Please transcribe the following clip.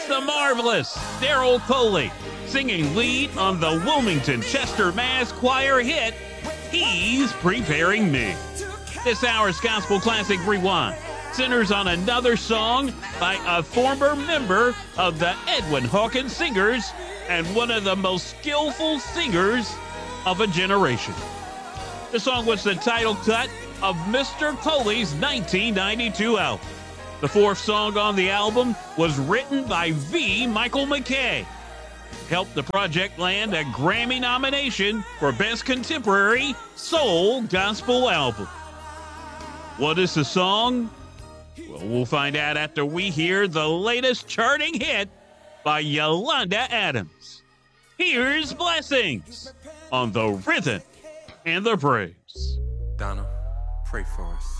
It's the marvelous Daryl Coley singing lead on the Wilmington Chester Mass Choir hit, He's Preparing Me. This hour's Gospel Classic Rewind centers on another song by a former member of the Edwin Hawkins Singers and one of the most skillful singers of a generation. The song was the title cut of Mr. Coley's 1992 album. The fourth song on the album was written by V. Michael McKay. Helped the project land a Grammy nomination for Best Contemporary Soul Gospel Album. What is the song? Well, we'll find out after we hear the latest charting hit by Yolanda Adams. Here's Blessings on the Rhythm and the Praise. Donna, pray for us.